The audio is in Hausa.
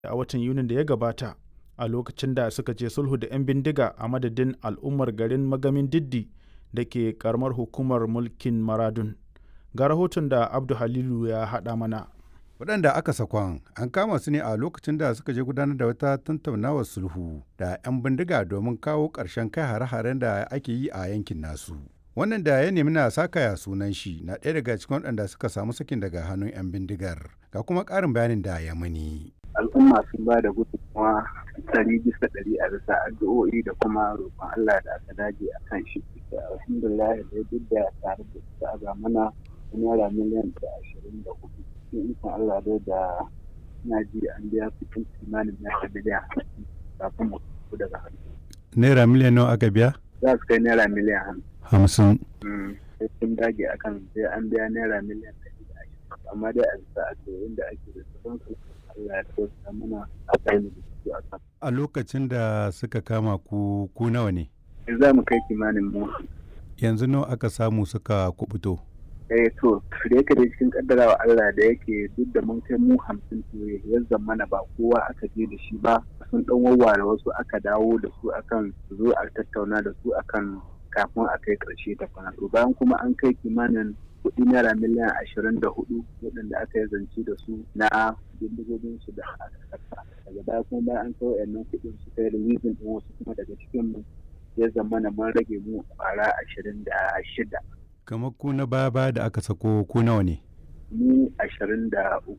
a watan Yunin da ya gabata a lokacin da suka ce sulhu da 'yan bindiga a madadin al'ummar garin Magamin Diddi da ke karamar hukumar mulkin Maradun. Ga rahoton da Abdu Halilu ya haɗa mana. Waɗanda aka sakon an kama su ne a lokacin da suka je gudanar da wata tattaunawar sulhu da 'yan bindiga domin kawo ƙarshen kai hare-haren da ake yi a yankin nasu. Wannan da ya nemi na sakaya sunan shi na ɗaya daga cikin waɗanda suka samu sakin daga hannun 'yan bindigar. Ga kuma ƙarin bayanin da ya mani. Al'umma sun ba da gudunmawa 100% a bisa addu'o'i da kuma roƙon Allah da aka dage a kan shi. Alhamdulillah da duk da tare da su a mana naira miliyan 24. In Allah da na ji an biya kuɗin kimanin naira miliyan kafin mu fito daga hannu. Naira miliyan nawa aka biya? Za su kai naira miliyan 50. Sai sun dage akan sai an biya naira miliyan 120. Amma dai a bisa addu'o'in da ake da su Allah ya tausa mana a kai mu da su a kan. A lokacin da suka kama ku nawa ne? Za mu kai kimanin mu. Yanzu nawa aka samu suka kubuto? To da yake da cikin kaddarawa Allah da yake duk da mun kai mu 50 ne ya zamana ba kowa aka je da shi ba, sun dan wawware wasu aka dawo da su akan zo a tattauna da su akan kafin a kai karshe ta kwana. To bayan kuma an kai kimanin kuɗi naira miliyan 24 waɗanda aka yi zance da su na bindigogin su da aka saka. Daga baya kuma bayan an kai wayannan kuɗin su kai releasing din wasu kuma daga cikin mu ya zamana mun rage mu kwara 26. Kamar ku na baya da aka sako ku nawa ne? Mu 23.